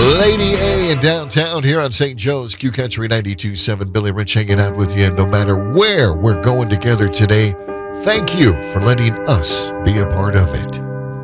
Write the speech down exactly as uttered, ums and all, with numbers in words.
Lady A in downtown here on Saint Joe's Q Country ninety-two point seven. Billy Rich hanging out with you. No matter where we're going together today, thank you for letting us be a part of it.